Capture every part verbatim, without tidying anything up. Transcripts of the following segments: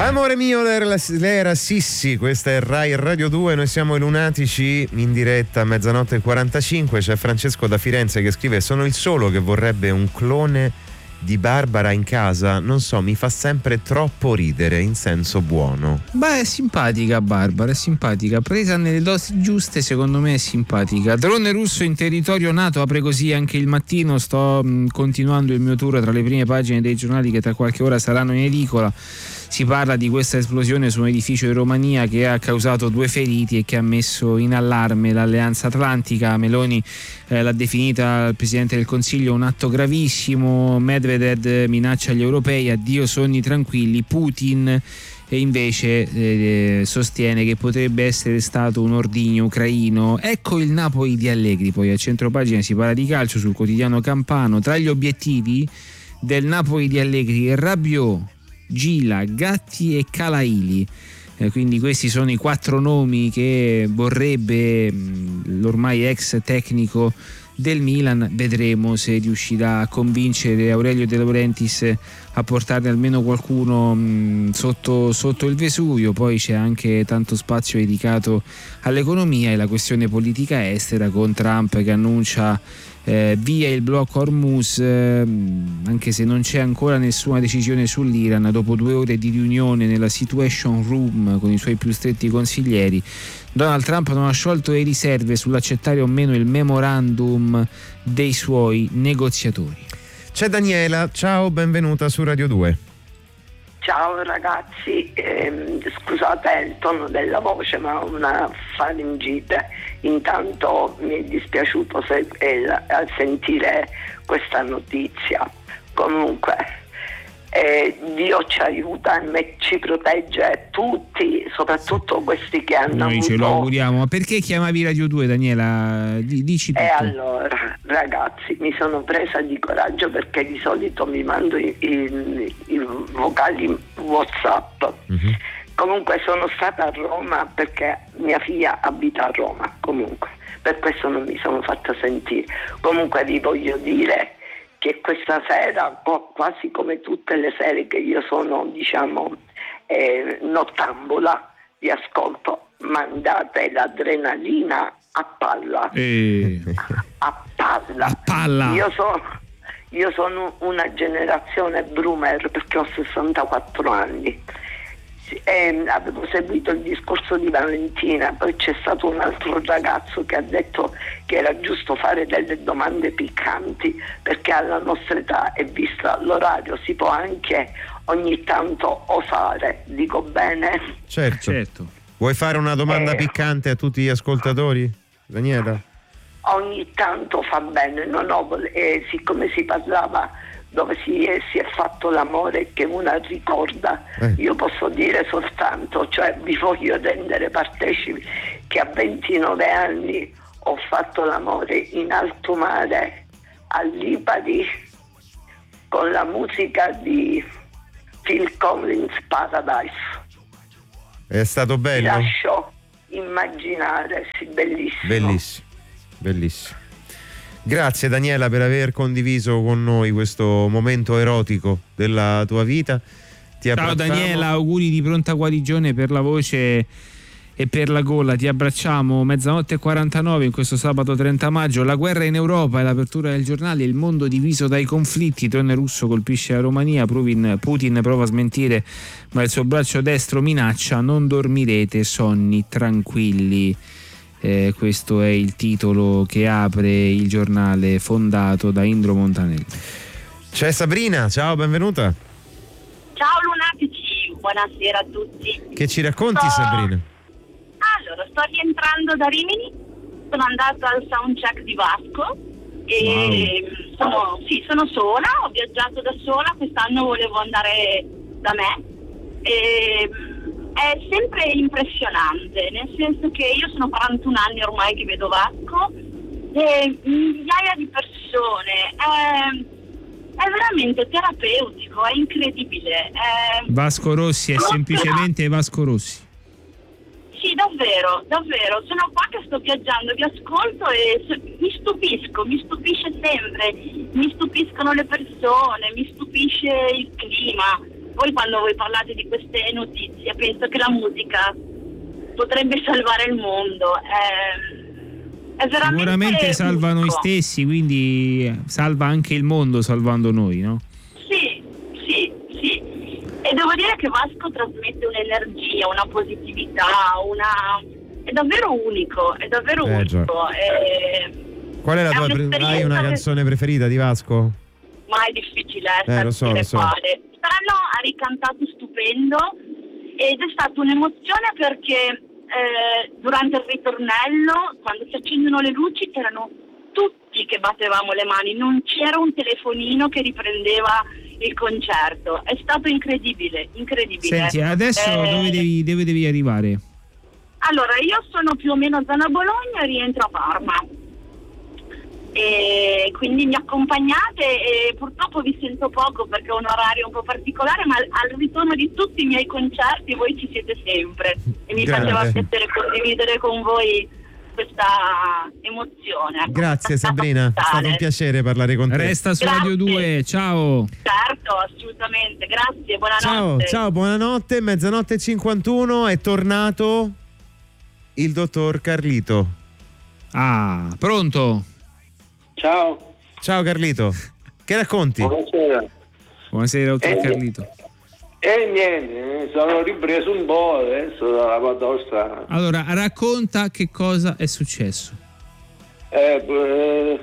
Amore mio, lei era Sissi, questa è Rai Radio due, noi siamo i Lunatici in diretta a mezzanotte e quarantacinque. C'è Francesco da Firenze che scrive: sono il solo che vorrebbe un clone di Barbara in casa, non so, mi fa sempre troppo ridere in senso buono. Beh, è simpatica Barbara, è simpatica, presa nelle dosi giuste, secondo me è simpatica. Drone russo in territorio NATO, apre così anche il Mattino. Sto mh, continuando il mio tour tra le prime pagine dei giornali che tra qualche ora saranno in edicola. Si parla di questa esplosione su un edificio in Romania che ha causato due feriti e che ha messo in allarme l'Alleanza Atlantica. Meloni eh, l'ha definita, il Presidente del Consiglio, un atto gravissimo. Medvedev minaccia gli europei, addio sogni tranquilli. Putin e invece eh, sostiene che potrebbe essere stato un ordigno ucraino. Ecco il Napoli di Allegri. Poi a centropagina si parla di calcio sul quotidiano Campano. Tra gli obiettivi del Napoli di Allegri, Rabiot, Gila, Gatti e Calaili. Eh, quindi questi sono i quattro nomi che vorrebbe mh, l'ormai ex tecnico del Milan. Vedremo se riuscirà a convincere Aurelio De Laurentiis a portarne almeno qualcuno mh, sotto, sotto il Vesuvio. Poi c'è anche tanto spazio dedicato all'economia e la questione politica estera, con Trump che annuncia Eh, via il blocco Hormuz, eh, anche se non c'è ancora nessuna decisione sull'Iran. Dopo due ore di riunione nella Situation Room con i suoi più stretti consiglieri, Donald Trump non ha sciolto le riserve sull'accettare o meno il memorandum dei suoi negoziatori. C'è Daniela, ciao, benvenuta su Radio due. Ciao ragazzi, eh, scusate il tono della voce, ma ho una faringite. Intanto mi è dispiaciuto se, eh, al sentire questa notizia. Comunque eh, Dio ci aiuta e me, ci protegge tutti, soprattutto questi che hanno Noi avuto... ce lo auguriamo. Ma perché chiamavi Radio due, Daniela? D- dici tutto. E allora, ragazzi, mi sono presa di coraggio perché di solito mi mando i, i, i vocali WhatsApp. Mm-hmm. Comunque sono stata a Roma perché mia figlia abita a Roma, comunque per questo non mi sono fatta sentire. Comunque vi voglio dire che questa sera, quasi come tutte le sere che io sono, diciamo, eh, nottambula di ascolto, mandate l'adrenalina a palla. E... a palla. A palla. Io sono, io sono una generazione boomer perché ho sessantaquattro anni. E avevo seguito il discorso di Valentina, poi c'è stato un altro ragazzo che ha detto che era giusto fare delle domande piccanti perché alla nostra età e vista l'orario si può anche ogni tanto osare, dico bene? Certo, certo. Vuoi fare una domanda eh, piccante a tutti gli ascoltatori, Daniela? Ogni tanto fa bene, non ho, eh, siccome si parlava dove si è, si è fatto l'amore che una ricorda, eh. io posso dire soltanto, cioè vi voglio rendere partecipi che a ventinove anni ho fatto l'amore in alto mare a Lipari con la musica di Phil Collins, Paradise. È stato bello? Mi lascio immaginare, sì, bellissimo. Bellissimo, bellissimo. Grazie Daniela per aver condiviso con noi questo momento erotico della tua vita. Ti Ciao abbracciamo. Daniela, auguri di pronta guarigione per la voce e per la gola. Ti abbracciamo. Mezzanotte e quarantanove in questo sabato trenta maggio. La guerra in Europa e l'apertura del giornale. Il mondo diviso dai conflitti. Drone russo colpisce la Romania. Putin, Putin prova a smentire, ma il suo braccio destro minaccia: non dormirete, sonni tranquilli. Eh, questo è il titolo che apre il giornale fondato da Indro Montanelli. C'è Sabrina, ciao, benvenuta. Ciao lunatici, buonasera a tutti. Che ci racconti, sto... Sabrina? Allora, sto rientrando da Rimini, sono andata al soundcheck di Vasco e wow. sono, sì, sono sola, ho viaggiato da sola, quest'anno volevo andare da me e è sempre impressionante, nel senso che io sono quarantuno anni ormai che vedo Vasco e migliaia di persone, è, è veramente terapeutico, è incredibile. È... Vasco Rossi è semplicemente Vasco Rossi. Sì, davvero, davvero, sono qua che sto viaggiando, vi ascolto e mi stupisco, mi stupisce sempre, mi stupiscono le persone, mi stupisce il clima. poi quando voi parlate di queste notizie penso che la musica potrebbe salvare il mondo. È, è veramente sicuramente salva unico. noi stessi, quindi salva anche il mondo salvando noi, no? Sì, sì, sì. E devo dire che Vasco trasmette un'energia, una positività, una... è davvero unico, è davvero eh, unico. È... Qual è la è tua pre- hai una che... canzone preferita di Vasco? Ma è difficile eh, lo so, lo so. quale. Quest'anno ha ricantato stupendo ed è stata un'emozione perché eh, durante il ritornello, quando si accendono le luci, c'erano tutti che battevamo le mani, non c'era un telefonino che riprendeva il concerto. È stato incredibile, incredibile. Senti, adesso eh, dove devi, dove devi arrivare? Allora, io sono più o meno a zona Bologna e rientro a Parma. E quindi mi accompagnate e purtroppo vi sento poco perché ho un orario un po' particolare, ma al ritorno di tutti i miei concerti voi ci siete sempre e mi Grande. faceva piacere condividere con voi questa emozione. Grazie Sabrina, è stato un piacere parlare con te. Resta su Grazie. Radio due, ciao. Certo, assolutamente, grazie, buonanotte. Ciao, ciao, buonanotte, mezzanotte e cinquantuno, è tornato il dottor Carlito. Ah, pronto? Ciao. Ciao Carlito, che racconti? Buonasera. Buonasera, dottor Eh, Carlito. E niente, sono ripreso un po' adesso dalla batosta. Allora, racconta che cosa è successo. Eh, eh,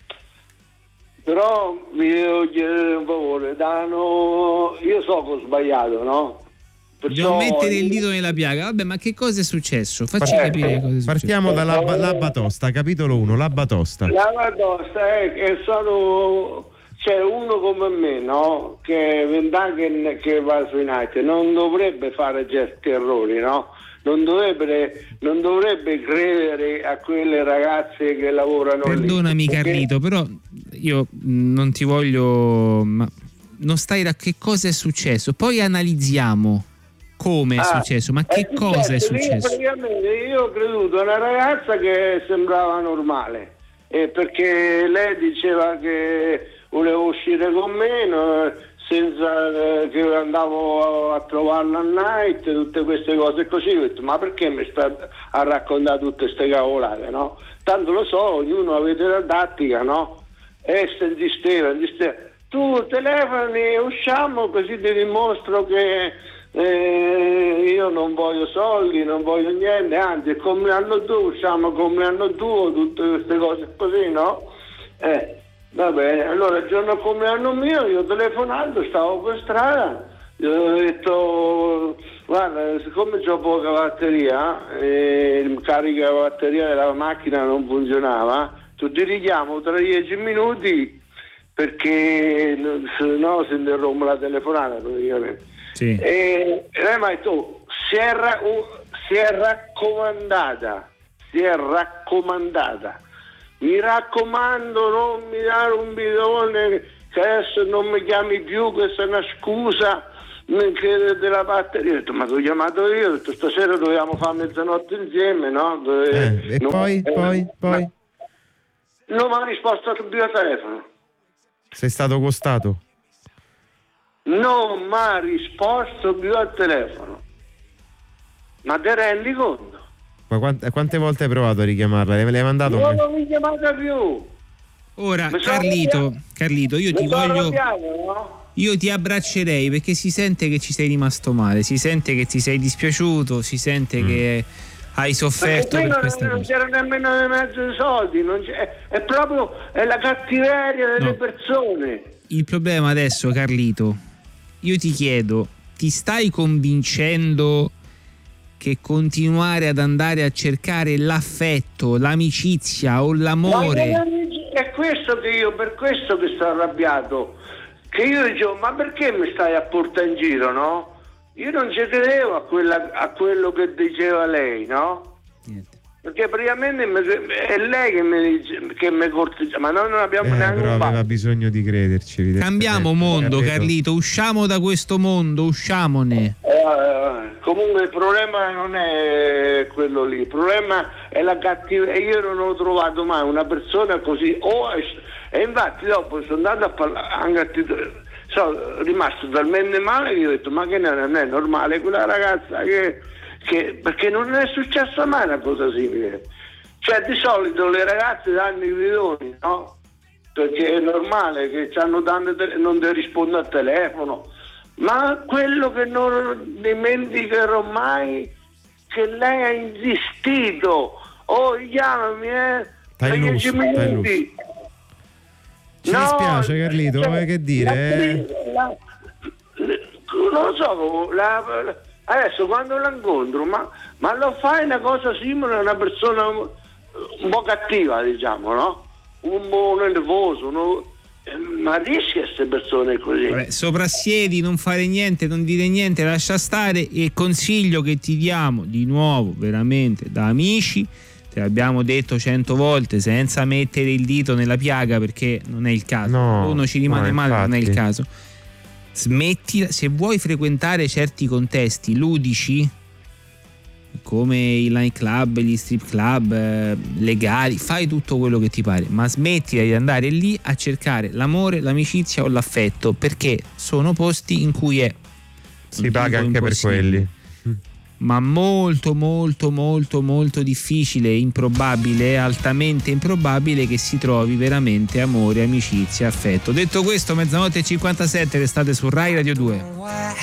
però vi devo chiedere un favore, Dano, io so che ho sbagliato, no? Dobbiamo mettere il dito nella piaga. Vabbè, ma che cosa è successo? Facci Eh, capire cosa è successo. Partiamo dalla ba- la batosta, capitolo uno, la batosta. La batosta è che sono... C'è uno come me, no? Che vent'anni che, che va sui night, non dovrebbe fare certi errori, no? Non dovrebbe, non dovrebbe credere a quelle ragazze che lavorano Perdonami lì. Perché- Carlito, però io mh, non ti voglio... Ma non stai da che cosa è successo. Poi analizziamo come è Ah, successo. Ma che è cosa è successo? Io successo? praticamente io ho creduto a una ragazza che sembrava normale, eh, perché lei diceva che voleva uscire con me, no, senza eh, che andavo a, a trovarla al night, tutte queste cose così. Ho detto, ma perché mi sta a raccontare tutte queste cavolate, no? Tanto lo so, ognuno avete la tattica, no? E se insisteva, insisteva. Tu telefoni, usciamo così ti dimostro che eh, io non voglio soldi, non voglio niente, anzi il compleanno tuo, usciamo il compleanno tuo, tutte queste cose così, no? Eh, va bene, allora il giorno del compleanno mio io telefonando, stavo per strada, gli ho detto guarda, siccome c'ho poca batteria e il carica batteria della macchina non funzionava, tu ti richiamo tra dieci minuti perché se no si interrompe la telefonata praticamente. Sì. E lei mi ha detto si è, ra- si è raccomandata si è raccomandata mi raccomando non mi dare un bidone che adesso non mi chiami più, questa è una scusa che della batteria. Ho detto ma ti ho chiamato io, ho detto stasera dobbiamo fare mezzanotte insieme, no? Dove, Eh, e non, poi, eh, poi, poi? non mi ha risposto al mio telefono. Sei stato costato? Non mi ha risposto più al telefono. Ma te rendi conto? Ma quante, quante volte hai provato a richiamarla? Le, le hai mandato Non un... l'ho mi chiamata più. Ora, Mi sono Carlito, arrabbiato. Carlito, io ti Mi sono voglio... arrabbiato, no? Io ti abbraccerei perché si sente che ci sei rimasto male, si sente che ti sei dispiaciuto, si sente Mm. che hai sofferto Perché qui per non, questa non cosa. c'era nemmeno di mezzo i soldi, non c'è, è proprio è la cattiveria delle No. persone. Il problema adesso, Carlito, io ti chiedo, ti stai convincendo che continuare ad andare a cercare l'affetto, l'amicizia o l'amore... Ma è questo che io, per questo che sto arrabbiato, che io dicevo, ma perché mi stai a portare in giro, no? Io non ci credevo a, quella, a quello che diceva lei, no? Niente. Perché praticamente mi- è lei che mi, dice- che mi corteggia, ma noi non abbiamo Eh, neanche però un aveva bacio. bisogno di crederci, evidentemente. Cambiamo mondo, Capito? Carlito, usciamo da questo mondo, usciamone. Eh, comunque il problema non è quello lì, il problema è la cattiveria. Io non ho trovato mai una persona così, o e infatti dopo sono andato a parlare anche a Tito, sono rimasto talmente male che ho detto ma che non è normale quella ragazza che, che perché non è successa mai una cosa simile. Cioè di solito le ragazze danno i bidoni, no? Perché è normale che hanno tante, non ti rispondo al telefono, ma quello che non dimenticherò mai che lei ha insistito, oh chiamami eh Dai dieci minuti. Ci no, dispiace Carlito, cioè, vuoi che dire? La, la, non lo so, la, la, adesso quando la incontro, ma, ma lo fai una cosa simile a una persona un, un po' cattiva, diciamo, no? Un po' nervoso, uno, ma riesci a queste persone così? Vabbè, soprassiedi, non fare niente, non dire niente, lascia stare. E consiglio che ti diamo di nuovo, veramente da amici, te l'abbiamo detto cento volte, senza mettere il dito nella piaga, perché non è il caso. No, uno ci rimane no, male, non è il infatti. caso. Smettila, se vuoi frequentare certi contesti ludici come i nightclub, gli strip club eh, legali, fai tutto quello che ti pare, ma smettila di andare lì a cercare l'amore, l'amicizia o l'affetto, perché sono posti in cui è, Si non paga dico anche per impossibile, quelli. ma molto molto molto molto difficile, improbabile, altamente improbabile che si trovi veramente amore, amicizia, affetto. Detto questo, mezzanotte e cinquantasette, restate su Rai Radio due.